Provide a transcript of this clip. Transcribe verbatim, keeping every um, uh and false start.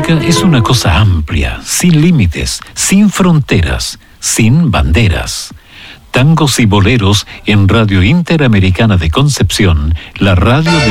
música es una cosa amplia, sin límites, sin fronteras, sin banderas. Tangos y boleros en Radio Interamericana de Concepción, la radio de